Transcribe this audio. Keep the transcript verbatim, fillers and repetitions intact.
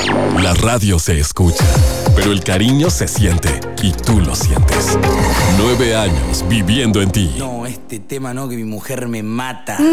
La radio se escucha, pero el cariño se siente y tú lo sientes. Nueve años viviendo en ti. No, este tema no, que mi mujer me mata.